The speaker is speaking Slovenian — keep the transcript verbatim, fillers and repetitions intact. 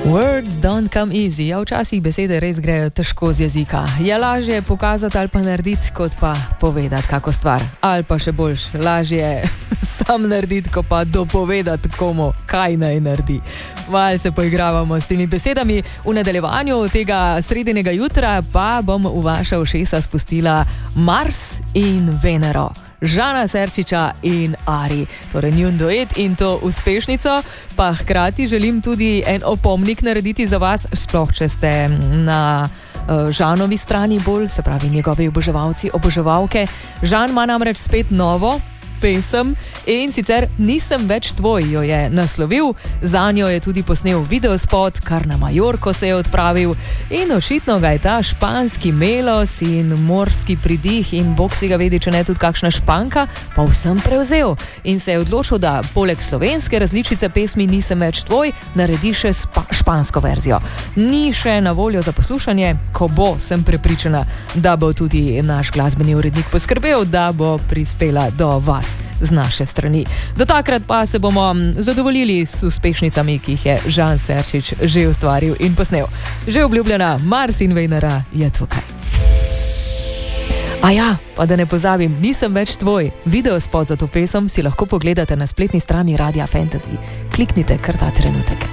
Words don't come easy. Ja, včasih besede res grejo težko z jezika. Je lažje pokazati ali pa narediti, kot pa povedati kako stvar. Ali pa še boljš, lažje sam narediti, kot pa dopovedati komu, kaj naj naredi. Malo se poigravamo s temi besedami. V nadaljevanju tega sredinega jutra pa bom v vaša ušesa spustila Mars in Venero. Žana Serčiča in Ari, torej njun duet in to uspešnico, pa hkrati želim tudi en opomnik narediti za vas, sploh če ste na uh, Žanovi strani bolj, se pravi njegovi oboževalci, oboževalke. Žan ima namreč spet novo pesem in sicer Nisem več tvoj jo je naslovil, zanjo je tudi posnel videospot, kar na Majorko se je odpravil in očitno ga je ta španski melos in morski pridih in bog si ga vedi, če ne tudi kakšna španka, pa vsem prevzel in se je odločil, da poleg slovenske različice pesmi Nisem več tvoj naredi še spa- špansko verzijo. Ni še na voljo za poslušanje, ko bo, sem prepričana, da bo tudi naš glasbeni urednik poskrbel, da bo prispela do vas z naše strani. Do takrat pa se bomo zadovoljili s uspešnicami, ki jih je Žan Serčič že ustvaril in posnel. Že obljubljena Mars in Venera je tukaj. A ja, pa da ne pozabim, Nisem več tvoj. Videospot za to pesem si lahko pogledate na spletni strani Radia Fantasy. Kliknite kar ta trenutek.